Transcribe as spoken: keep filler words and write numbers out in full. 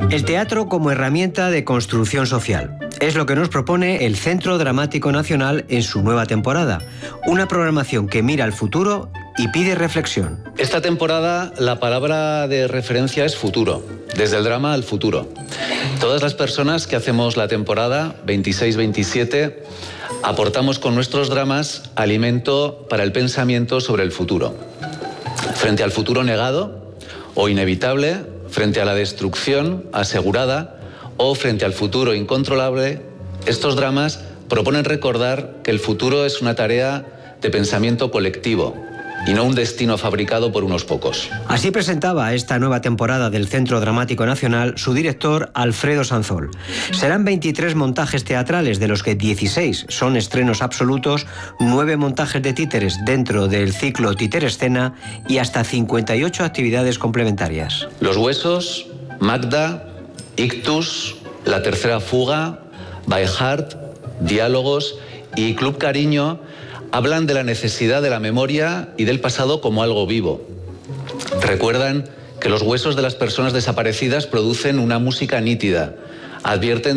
El teatro como herramienta de construcción social. Es lo que nos propone el Centro Dramático Nacional en su nueva temporada. Una programación que mira al futuro y pide reflexión. Esta temporada la palabra de referencia es futuro, desde el drama al futuro. Todas las personas que hacemos la temporada veintiséis veintisiete aportamos con nuestros dramas alimento para el pensamiento sobre el futuro. Frente al futuro negado o inevitable, frente a la destrucción asegurada o frente al futuro incontrolable, estos dramas proponen recordar que el futuro es una tarea de pensamiento colectivo y no un destino fabricado por unos pocos. Así presentaba esta nueva temporada del Centro Dramático Nacional su director Alfredo Sanzol. Serán veintitrés montajes teatrales, de los que dieciséis son estrenos absolutos, nueve montajes de títeres dentro del ciclo Títerescena y hasta cincuenta y ocho actividades complementarias. Los Huesos, Magda, Ictus, La Tercera Fuga, By Heart, Diálogos y Club Cariño hablan de la necesidad de la memoria y del pasado como algo vivo. Recuerdan que los huesos de las personas desaparecidas producen una música nítida. Advierten